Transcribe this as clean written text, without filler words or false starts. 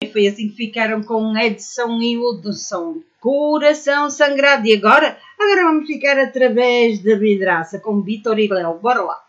E foi assim que ficaram com Edson e Hudson. Coração Sangrado. E agora vamos ficar através da vidraça com Vitor e Léo. Bora lá.